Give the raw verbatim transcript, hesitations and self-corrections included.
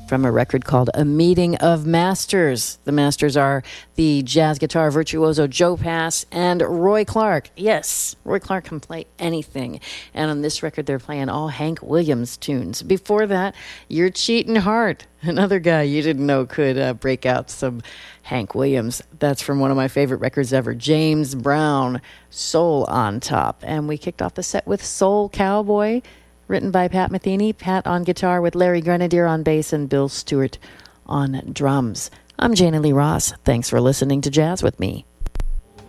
from a record called A Meeting of Masters. The Masters are the jazz guitar virtuoso Joe Pass and Roy Clark. Yes, Roy Clark can play anything. And on this record, they're playing all Hank Williams tunes. Before that, You're Cheatin' Heart, another guy you didn't know could uh, break out some Hank Williams. That's from one of my favorite records ever, James Brown, Soul on Top. And we kicked off the set with Soul Cowboy, written by Pat Metheny. Pat on guitar with Larry Grenadier on bass and Bill Stewart on drums. I'm Jana Lee Ross. Thanks for listening to Jazz with Me.